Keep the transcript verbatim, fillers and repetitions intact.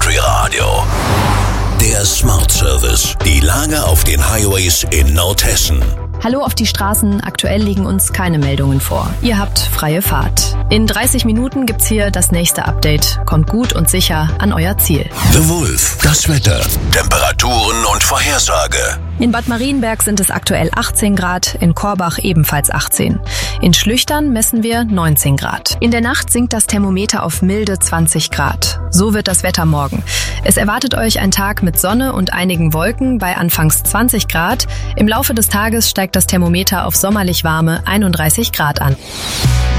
Country Radio. Der Smart Service. Die Lage auf den Highways in Nordhessen. Hallo auf die Straßen. Aktuell liegen uns keine Meldungen vor. Ihr habt freie Fahrt. In dreißig Minuten gibt's hier das nächste Update. Kommt gut und sicher an euer Ziel. The Wolf. Das Wetter. Temperaturen und Vorhersage. In Bad Marienberg sind es aktuell achtzehn Grad, in Korbach ebenfalls achtzehn. In Schlüchtern messen wir neunzehn Grad. In der Nacht sinkt das Thermometer auf milde zwanzig Grad. So wird das Wetter morgen. Es erwartet euch ein Tag mit Sonne und einigen Wolken bei anfangs zwanzig Grad. Im Laufe des Tages steigt das Thermometer auf sommerlich warme einunddreißig Grad an.